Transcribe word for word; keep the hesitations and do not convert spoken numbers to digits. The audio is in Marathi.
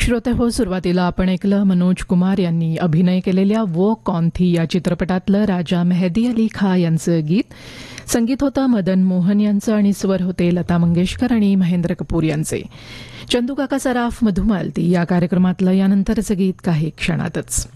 श्रोते हो, सुरुवातीला आपण ऐकलं मनोज कुमार यांनी अभिनय केलेल्या वो कौन थी या चित्रपटातलं राजा मेहदी अली खां यांचं गीत. संगीत होतं मदन मोहन यांचं आणि स्वर होते लता मंगेशकर आणि महेंद्र कपूर यांचे. चंदू काका सराफ मधुमालती या कार्यक्रमातलं यानंतरचं गीत काही क्षणातच.